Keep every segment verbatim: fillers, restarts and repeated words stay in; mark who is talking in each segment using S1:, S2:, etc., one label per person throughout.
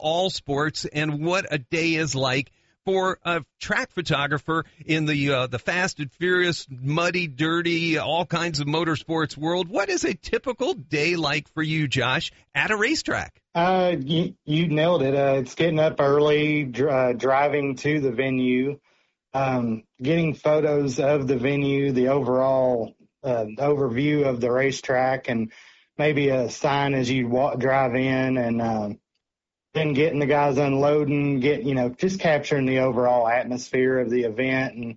S1: all sports and what a day is like for a track photographer in the uh, the fast and furious, muddy, dirty, all kinds of motorsports world. What is a typical day like for you, Josh, at a racetrack?
S2: Uh, you, you nailed it. Uh, it's getting up early, dr- uh, driving to the venue, um, getting photos of the venue, the overall uh, overview of the racetrack, and maybe a sign as you walk, drive in, and um, then getting the guys unloading, get, you know, just capturing the overall atmosphere of the event, and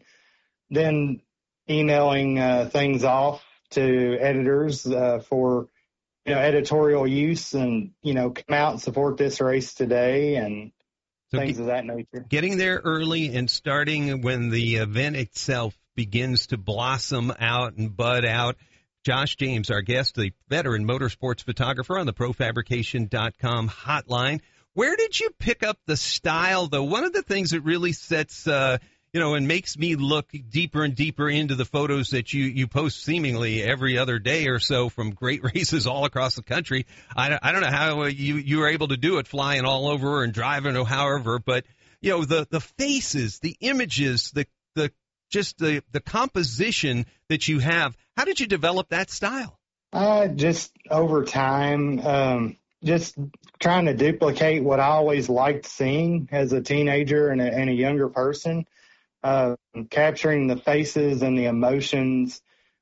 S2: then emailing uh, things off to editors uh, for, you know, editorial use, and, you know, come out and support this race today, and so things get, of that nature.
S1: Getting there early and starting when the event itself begins to blossom out and bud out. Josh James, our guest, the veteran motorsports photographer on the pro fabrication dot com hotline. Where did you pick up the style, though? One of the things that really sets, uh, you know, and makes me look deeper and deeper into the photos that you, you post seemingly every other day or so from great races all across the country. I, I don't know how you, you were able to do it, flying all over and driving or however, but, you know, the, the faces, the images, the, the, just the, the composition that you have. How did you develop that style?
S2: Uh, just over time, um, just trying to duplicate what I always liked seeing as a teenager and a, and a younger person, uh, capturing the faces and the emotions,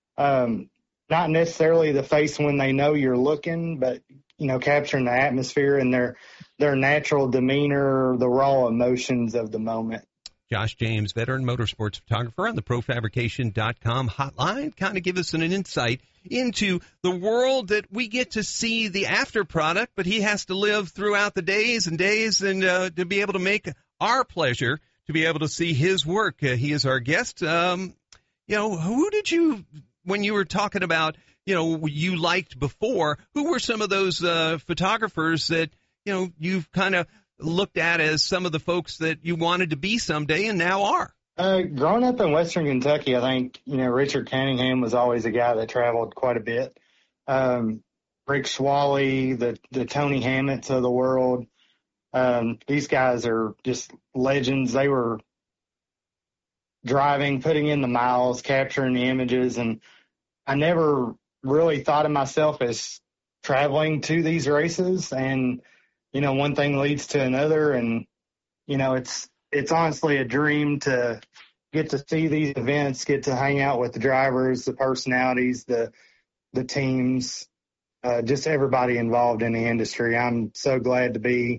S2: um, not necessarily the face when they know you're looking, but, you know, capturing the atmosphere and their, their natural demeanor, the raw emotions of the moment.
S1: Josh James, veteran motorsports photographer on the pro fabrication dot com hotline, kind of give us an insight into the world that we get to see the after product, but he has to live throughout the days and days and uh, to be able to make our pleasure to be able to see his work. Uh, he is our guest. Um, you know, who did you, when you were talking about, you know, you liked before, who were some of those uh, photographers that, you know, you've kind of looked at as some of the folks that you wanted to be someday and now are?
S2: Uh, growing up in Western Kentucky, I think, you know, Richard Cunningham was always a guy that traveled quite a bit. Um, Rick Schwally, the, the Tony Hammonds of the world. Um, these guys are just legends. They were driving, putting in the miles, capturing the images. And I never really thought of myself as traveling to these races. And, you know, one thing leads to another, and, you know, it's, it's honestly a dream to get to see these events, get to hang out with the drivers, the personalities, the, the teams, uh, just everybody involved in the industry. I'm so glad to be,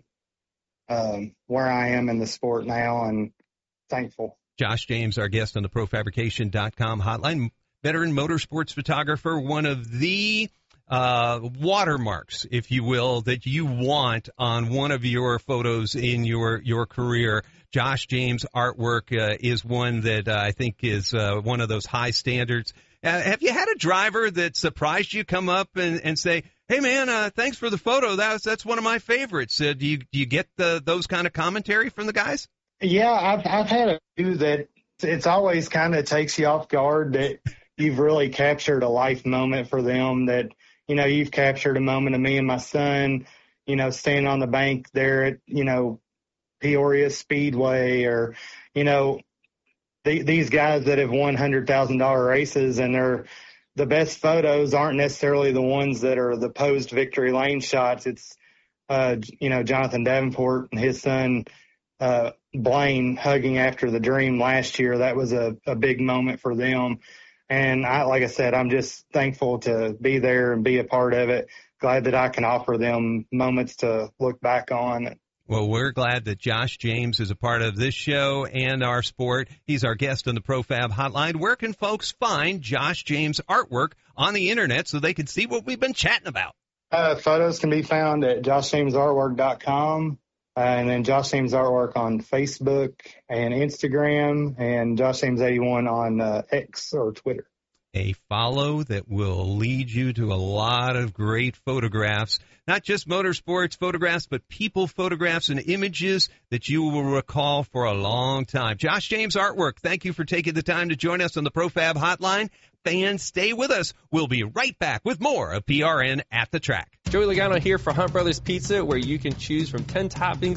S2: um, where I am in the sport now, and thankful.
S1: Josh James, our guest on the pro fabrication dot com hotline, veteran motorsports photographer, one of the uh, watermarks, if you will, that you want on one of your photos in your, your career. Josh James artwork uh, is one that uh, I think is uh, one of those high standards. Uh, have you had a driver that surprised you come up and, and say, hey, man, uh, thanks for the photo. That's, that's one of my favorites. Uh, do you, do you get the, those kind of commentary from the guys?
S2: Yeah, I've, I've had a few that it's always kind of takes you off guard that you've really captured a life moment for them, that, you know, you've captured a moment of me and my son, you know, standing on the bank there at, you know, Peoria Speedway, or, you know, the, these guys that have won one hundred thousand dollars races, and they're, the best photos aren't necessarily the ones that are the posed victory lane shots. It's, uh, you know, Jonathan Davenport and his son, uh, Blaine, hugging after the dream last year. That was a, a big moment for them. And I, like I said, I'm just thankful to be there and be a part of it. Glad that I can offer them moments to look back on.
S1: Well, we're glad that Josh James is a part of this show and our sport. He's our guest on the ProFab Hotline. Where can folks find Josh James artwork on the internet so they can see what we've been chatting about?
S2: Uh, photos can be found at josh james artwork dot com. Uh, and then Josh James Artwork on Facebook and Instagram, and Josh James eighty-one on uh, X or Twitter.
S1: A follow that will lead you to a lot of great photographs, not just motorsports photographs, but people photographs and images that you will recall for a long time. Josh James Artwork, thank you for taking the time to join us on the ProFab Hotline. Fans, stay with us. We'll be right back with more of P R N at the Track.
S3: Joey Logano here for Hunt Brothers Pizza, where you can choose from ten toppings